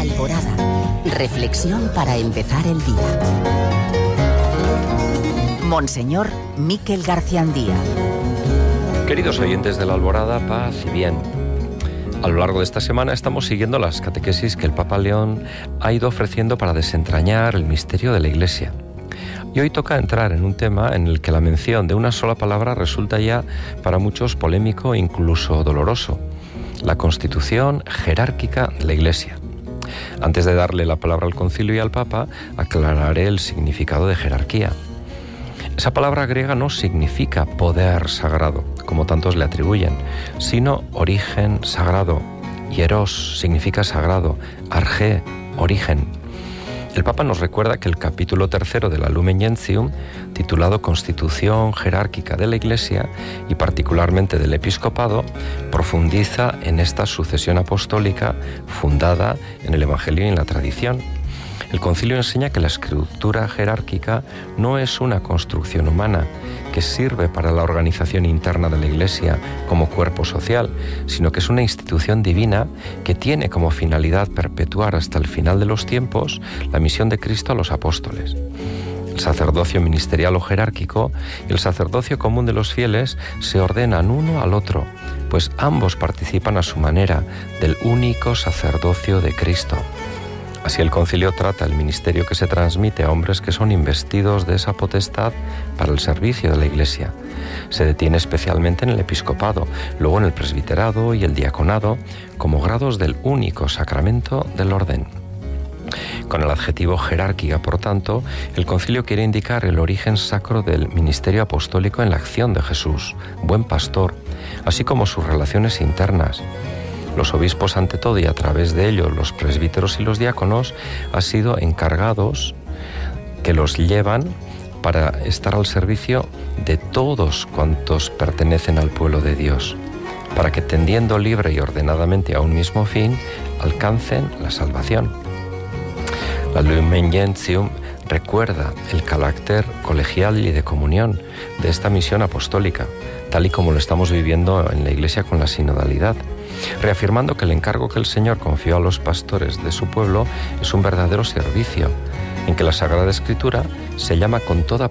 Alborada. Reflexión para empezar el día. Monseñor Miquel Garciandía. Queridos oyentes de la Alborada, paz y bien. A lo largo de esta semana estamos siguiendo las catequesis que el Papa León ha ido ofreciendo para desentrañar el misterio de la Iglesia. Y hoy toca entrar en un tema en el que la mención de una sola palabra resulta ya para muchos polémico e incluso doloroso: la constitución jerárquica de la Iglesia. Antes de darle la palabra al concilio y al Papa, aclararé el significado de jerarquía. Esa palabra griega no significa poder sagrado, como tantos le atribuyen, sino origen sagrado. Hieros significa sagrado, arge, origen. El Papa nos recuerda que el capítulo 3 de la Lumen Gentium, titulado Constitución jerárquica de la Iglesia y particularmente del Episcopado, profundiza en esta sucesión apostólica fundada en el Evangelio y en la tradición. El concilio enseña que la estructura jerárquica no es una construcción humana que sirve para la organización interna de la Iglesia como cuerpo social, sino que es una institución divina que tiene como finalidad perpetuar hasta el final de los tiempos la misión de Cristo a los apóstoles. El sacerdocio ministerial o jerárquico y el sacerdocio común de los fieles se ordenan uno al otro, pues ambos participan a su manera del único sacerdocio de Cristo. Así el concilio trata el ministerio que se transmite a hombres que son investidos de esa potestad para el servicio de la Iglesia. Se detiene especialmente en el episcopado, luego en el presbiterado y el diaconado, como grados del único sacramento del orden. Con el adjetivo jerárquica, por tanto, el concilio quiere indicar el origen sacro del ministerio apostólico en la acción de Jesús, buen pastor, así como sus relaciones internas. Los obispos, ante todo, y a través de ellos los presbíteros y los diáconos, han sido encargados que los llevan para estar al servicio de todos cuantos pertenecen al pueblo de Dios, para que, tendiendo libre y ordenadamente a un mismo fin, alcancen la salvación. La Lumen Gentium recuerda el carácter colegial y de comunión de esta misión apostólica, tal y como lo estamos viviendo en la Iglesia con la sinodalidad, reafirmando que el encargo que el Señor confió a los pastores de su pueblo es un verdadero servicio, en que la Sagrada Escritura se llama con toda